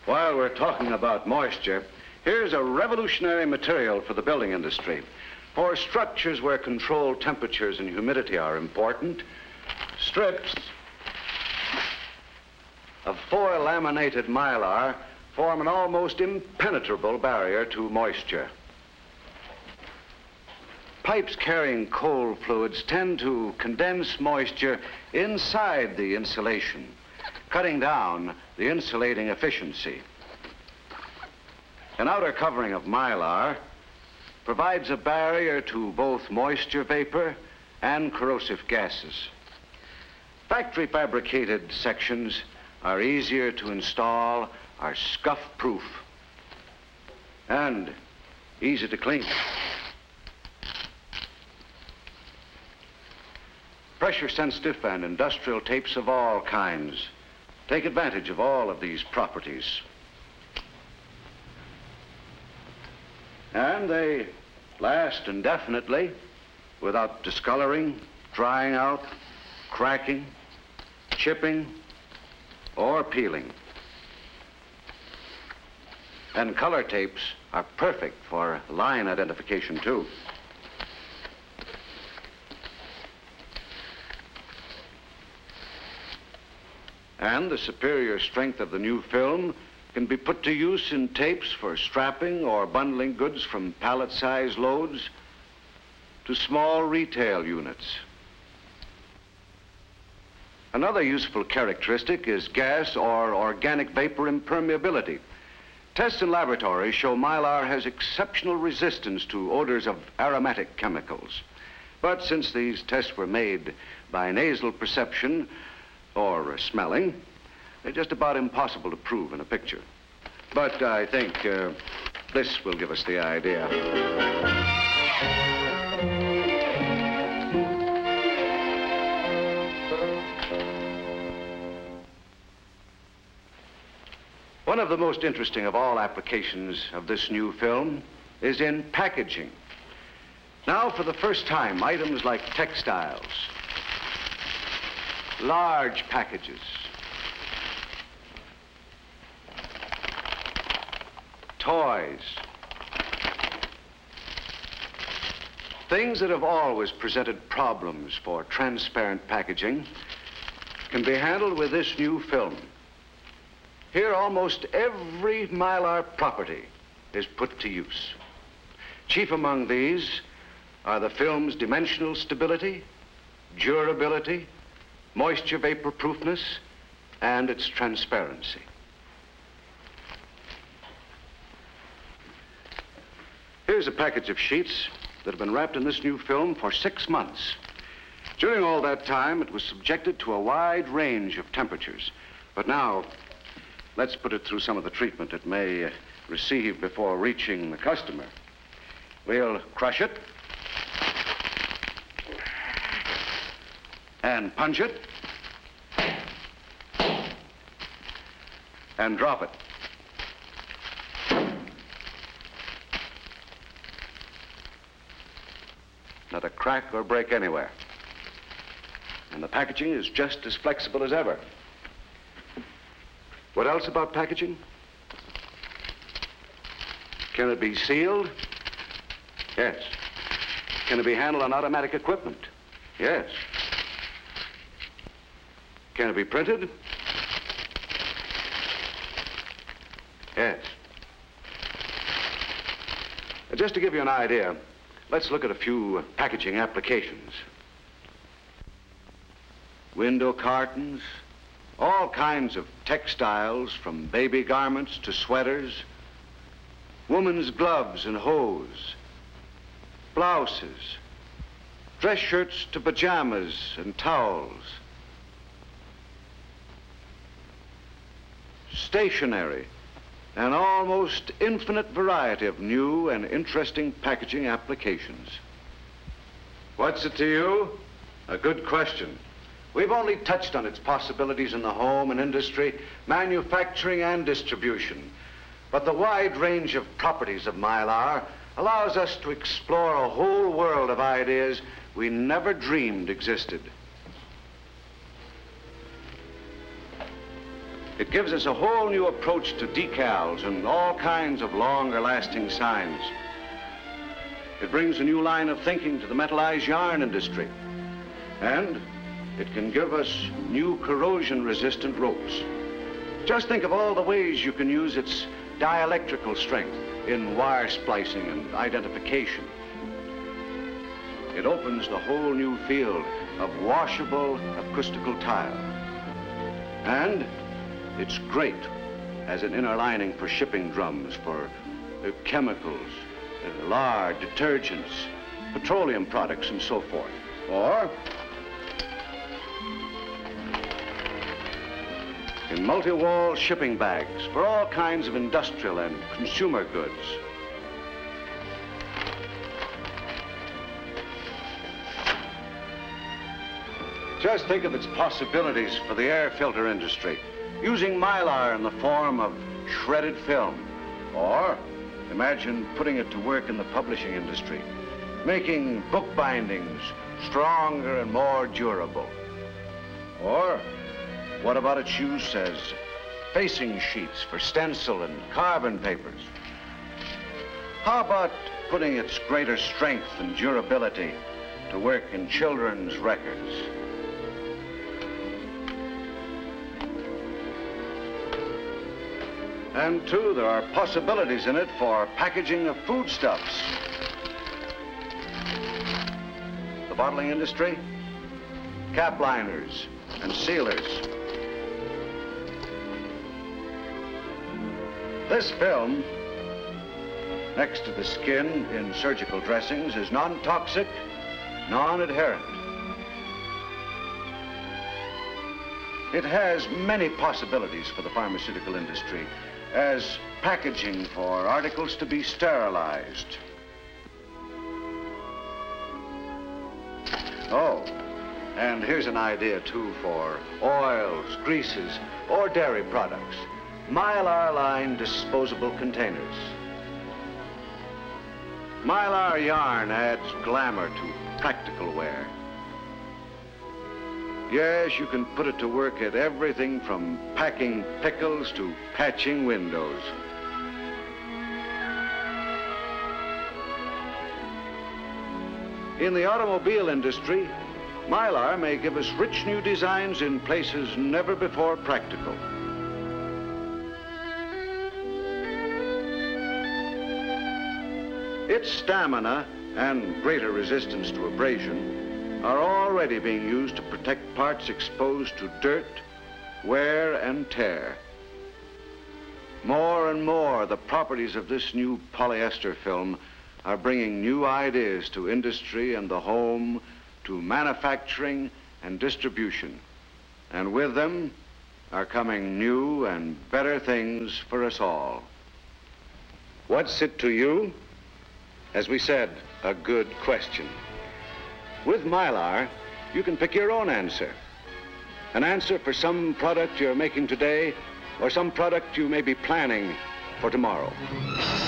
While we're talking about moisture, here's a revolutionary material for the building industry. For structures where controlled temperatures and humidity are important, strips of foil laminated mylar form an almost impenetrable barrier to moisture. Pipes carrying cold fluids tend to condense moisture inside the insulation, cutting down the insulating efficiency. An outer covering of mylar provides a barrier to both moisture vapor and corrosive gases. Factory fabricated sections are easier to install, are scuff-proof, and easy to clean. Pressure-sensitive and industrial tapes of all kinds take advantage of all of these properties. And they last indefinitely without discoloring, drying out, cracking, chipping, or peeling. And color tapes are perfect for line identification, too. And the superior strength of the new film can be put to use in tapes for strapping or bundling goods from pallet-size loads to small retail units. Another useful characteristic is gas or organic vapor impermeability. Tests in laboratories show mylar has exceptional resistance to odors of aromatic chemicals. But since these tests were made by nasal perception or smelling, they're just about impossible to prove in a picture. But I think this will give us the idea. One of the most interesting of all applications of this new film is in packaging. Now, for the first time, items like textiles, large packages, toys, things that have always presented problems for transparent packaging can be handled with this new film. Here, almost every mylar property is put to use. Chief among these are the film's dimensional stability, durability, moisture vapor proofness, and its transparency. Here's a package of sheets that have been wrapped in this new film for 6 months. During all that time, it was subjected to a wide range of temperatures. But now, let's put it through some of the treatment it may receive before reaching the customer. We'll crush it and punch it and drop it. Not a crack or break anywhere. And the packaging is just as flexible as ever. What else about packaging? Can it be sealed? Yes. Can it be handled on automatic equipment? Yes. Can it be printed? Yes. Just to give you an idea, let's look at a few packaging applications. Window cartons, all kinds of textiles from baby garments to sweaters, women's gloves and hose, blouses, dress shirts to pajamas and towels, stationery, an almost infinite variety of new and interesting packaging applications. What's it to you? A good question. We've only touched on its possibilities in the home and industry, manufacturing and distribution. But the wide range of properties of mylar allows us to explore a whole world of ideas we never dreamed existed. It gives us a whole new approach to decals and all kinds of longer-lasting signs. It brings a new line of thinking to the metallized yarn industry. And it can give us new corrosion-resistant ropes. Just think of all the ways you can use its dielectrical strength in wire splicing and identification. It opens the whole new field of washable acoustical tile. And it's great as an inner lining for shipping drums, for chemicals, lard, detergents, petroleum products, and so forth. Or in multi-wall shipping bags for all kinds of industrial and consumer goods. Just think of its possibilities for the air filter industry, using Mylar in the form of shredded film. Or imagine putting it to work in the publishing industry, making book bindings stronger and more durable. Or what about its use as facing sheets for stencil and carbon papers? How about putting its greater strength and durability to work in children's records? And too, there are possibilities in it for packaging of foodstuffs. The bottling industry, cap liners and sealers. This film, next to the skin in surgical dressings, is non-toxic, non-adherent. It has many possibilities for the pharmaceutical industry as packaging for articles to be sterilized. Oh, and here's an idea too for oils, greases, or dairy products. Mylar-lined disposable containers. Mylar yarn adds glamour to practical wear. Yes, you can put it to work at everything from packing pickles to patching windows. In the automobile industry, Mylar may give us rich new designs in places never before practical. Its stamina and greater resistance to abrasion are already being used to protect parts exposed to dirt, wear, and tear. More and more, the properties of this new polyester film are bringing new ideas to industry and the home, to manufacturing and distribution. And with them are coming new and better things for us all. What's it to you? As we said, a good question. With Mylar, you can pick your own answer. An answer for some product you're making today or some product you may be planning for tomorrow.